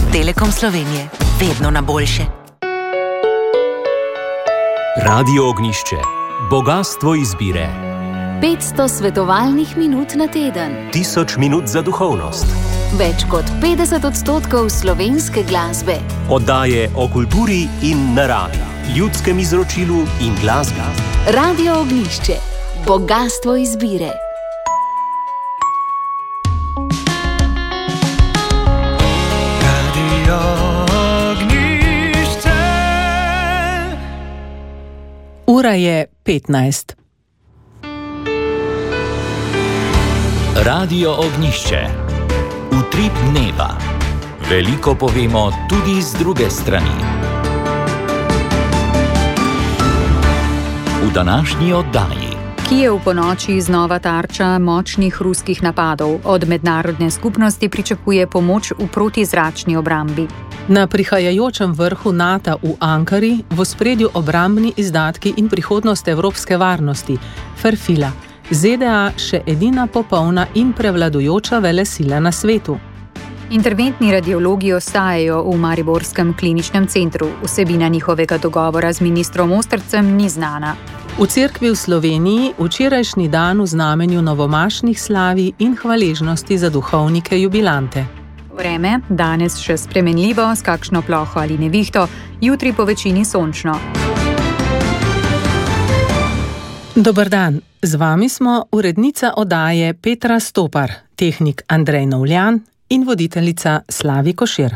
Telekom Slovenije. Vedno na boljše. Radio Ognjišče. Bogastvo izbire. 500 svetovalnih minut na teden. 1000 minut za duhovnost. Več kot 50% slovenske glasbe. Oddaje o kulturi in naravi, ljudskem izročilu in glasbi. Radio Ognjišče. Bogastvo izbire. Radio Ognjišče. Ura je 15. Radio Ognjišče. Utrip dneva. Veliko povemo tudi z druge strani. V današnji oddaji. Kijev ponoči znova tarča močnih ruskih napadov. Od mednarodne skupnosti pričakuje pomoč v protizračni obrambi. Na prihajajočem vrhu NATO v Ankari v ospredju obrambni izdatki in prihodnost evropske varnosti, Ferfila. ZDA še edina popolna in prevladujoča velesila na svetu. Interventni radiologi ostajajo v mariborskem kliničnem centru. Vsebina njihovega dogovora z ministrom Ostrcem ni znana. V cerkvi v Sloveniji včerajšnji dan v znamenju novomašnih slavi in hvaležnosti za duhovnike jubilante. Vreme, danes še spremenljivo, s kakšno ploho ali nevihto, jutri po večini sončno. Dober dan, z vami smo urednica oddaje Petra Stopar, tehnik Andrej Novljan in voditeljica Slavi Košir.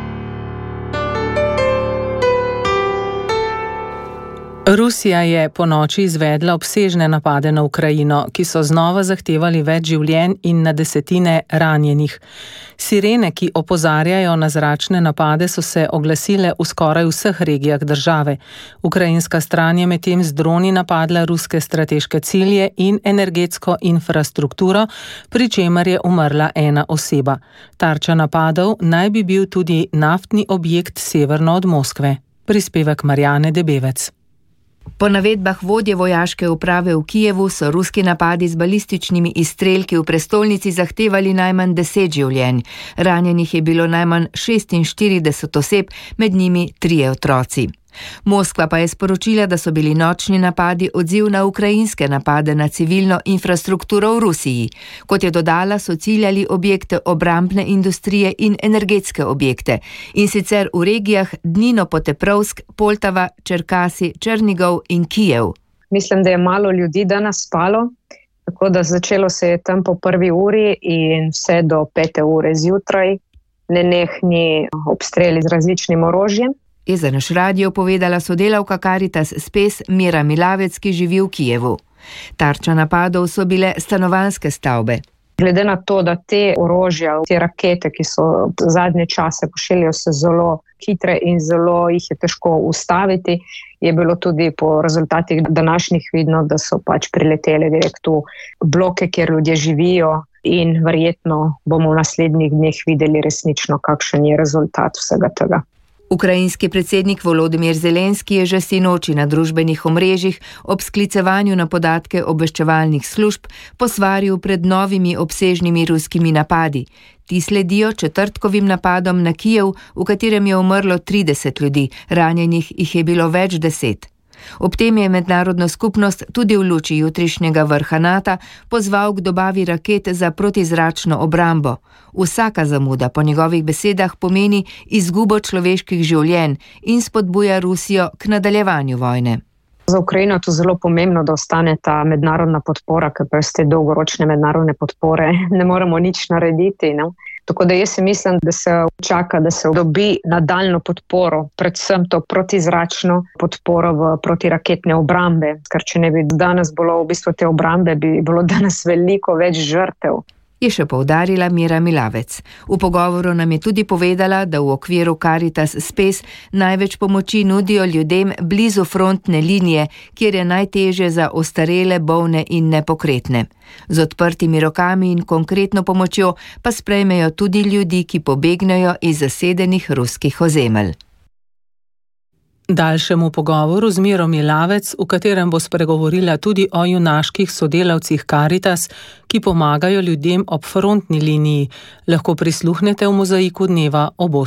Rusija je ponoči izvedla obsežne napade na Ukrajino, ki so znova zahtevali več življenj in na desetine ranjenih. Sirene, ki opozarjajo na zračne napade, so se oglasile v skoraj vseh regijah države. Ukrajinska stran je medtem z droni napadla ruske strateške cilje in energetsko infrastrukturo, pri čemer je umrla ena oseba. Tarča napadov naj bi bil tudi naftni objekt severno od Moskve. Prispevek Marjane Debevec. Po navedbah vodje vojaške uprave v Kijevu so ruski napadi z balističnimi izstrelki v prestolnici zahtevali najmanj 10 življenj. Ranjenih je bilo najmanj 46 oseb, med njimi 3 otroci. Moskva pa je sporočila, da so bili nočni napadi odziv na ukrajinske napade na civilno infrastrukturo v Rusiji. Kot je dodala, so ciljali objekte obrambne industrije in energetske objekte, in sicer v regijah Dnino-Poteprovsk, Poltava, Čerkasi, Černigov in Kijev. Mislim, da je malo ljudi danes spalo, tako da začelo se je tam po 1. uri in vse do 5. ure zjutraj nenehni obstreli z različnim orožjem. Je za naš radio povedala sodelavka Caritas Spes Mira Milavec, ki živi v Kijevu. Tarča napadov so bile stanovanjske stavbe. Glede na to, da te orožja, te rakete, ki so zadnje čase pošiljajo se zelo hitre in zelo jih je težko ustaviti, je bilo tudi po rezultatih današnjih vidno, da so pač prileteli direkt v bloke, kjer ljudje živijo, in verjetno bomo v naslednjih dneh videli resnično, kakšen je rezultat vsega tega. Ukrajinski predsednik Volodimir Zelenski je že sinoči na družbenih omrežjih ob sklicevanju na podatke obveščevalnih služb posvaril pred novimi obsežnimi ruskimi napadi. Ti sledijo četrtkovim napadom na Kijev, v katerem je umrlo 30 ljudi, ranjenih jih je bilo več 10. Ob tem je mednarodno skupnost tudi v luči jutrišnjega vrha NATO pozval k dobavi raket za protizračno obrambo. Vsaka zamuda po njegovih besedah pomeni izgubo človeških življenj in spodbuja Rusijo k nadaljevanju vojne. Za Ukrajino je to zelo pomembno, da ostane ta mednarodna podpora, ker brez te dolgoročne mednarodne podpore ne moremo nič narediti. No? Tako da jaz si mislim, da se čaka, da se dobi nadaljno podporo, predvsem to protizračno podporo v protiraketne obrambe, ker če ne bi danes bilo v bistvu te obrambe, bi bilo danes veliko več žrtev. Je še poudarila Mira Milavec. V pogovoru nam je tudi povedala, da v okviru Caritas Spes največ pomoči nudijo ljudem blizu frontne linije, kjer je najtežje za ostarele, bolne in nepokretne. Z odprtimi rokami in konkretno pomočjo pa sprejmejo tudi ljudi, ki pobegnejo iz zasedenih ruskih ozemelj. Daljšemu pogovoru z Miro Milavec, v katerem bo spregovorila tudi o junaških sodelavcih Caritas, ki pomagajo ljudem ob frontni liniji, lahko prisluhnete v mozaiku dneva ob